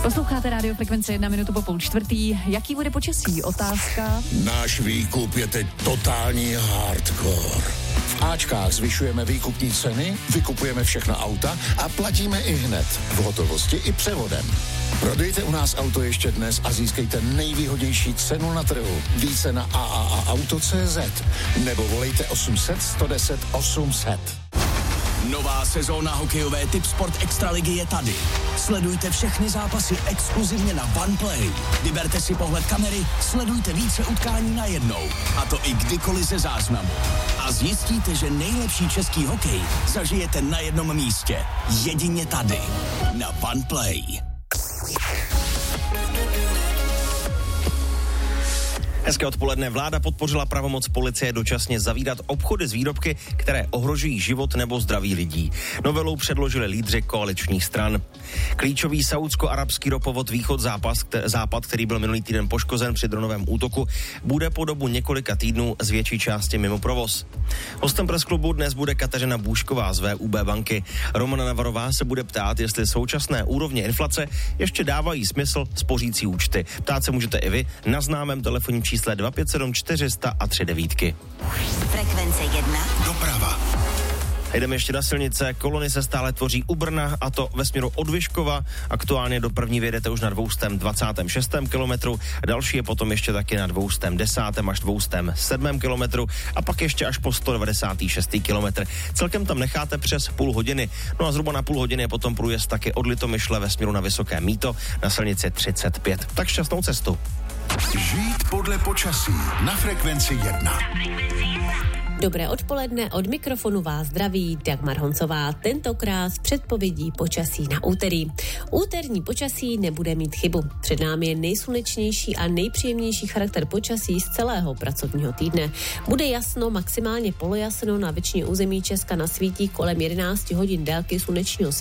Posloucháte Rádio Frekvence 1 minutu po 3:30. Jaký bude počasí? Otázka. Náš výkup je teď totální hardcore. V Ačkách zvyšujeme výkupní ceny, vykupujeme všechna auta a platíme i hned. V hotovosti i převodem. Prodejte u nás auto ještě dnes a získejte nejvýhodnější cenu na trhu. Více na AAAauto.cz nebo volejte 800 110 800. Nová sezóna hokejové Tipsport Extraligy je tady. Sledujte všechny zápasy exkluzivně na OnePlay. Vyberte si pohled kamery, sledujte více utkání najednou. A to i kdykoliv ze záznamu. A zjistíte, že nejlepší český hokej zažijete na jednom místě. Jedině tady. Na OnePlay. Hezké odpoledne. Vláda podpořila pravomoc policie dočasně zavírat obchody s výrobky, které ohrožují život nebo zdraví lidí. Novelou předložili lídři koaličních stran. Klíčový saúdsko-arabský ropovod Východ-Západ, který byl minulý týden poškozen při dronovém útoku, bude po dobu několika týdnů z větší části mimo provoz. Hostem Press klubu dnes bude Kateřina Bůšková z VUB banky. Romana Navarová se bude ptát, jestli současné úrovně inflace ještě dávají smysl spořící účty. Ptát se můžete i vy na známém telefonním čísle 257 400 a 39. Frekvence 1. Doprava. Jdeme ještě na silnice. Kolony se stále tvoří u Brna, a to ve směru od Vyškova. Aktuálně do první vyjedete už na 226. kilometru. Další je potom ještě taky na 210. až 207. kilometru a pak ještě až po 196. kilometr. Celkem tam necháte přes půl hodiny. No a zhruba na půl hodiny je potom průjezd taky od Litomyšle ve směru na Vysoké Mýto na silnici 35. Tak šťastnou cestu. Žít podle počasí na Frekvenci 1. Dobré odpoledne, od mikrofonu vás zdraví Dagmar Honcová, tentokrát s předpovědí počasí na úterý. Úterní počasí nebude mít chybu. Před námi je nejslunečnější a nejpříjemnější charakter počasí z celého pracovního týdne. Bude jasno, maximálně polojasno, na většině území Česka nasvítí kolem 11 hodin délky slunečního světla.